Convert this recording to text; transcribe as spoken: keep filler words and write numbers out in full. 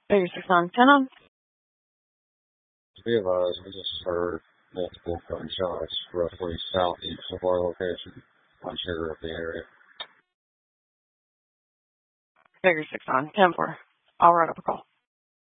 Figure six on ten on. Be advised, we just heard multiple gunshots roughly southeast of our location. Unsure of the area. Figure six on ten four. I'll write up a call.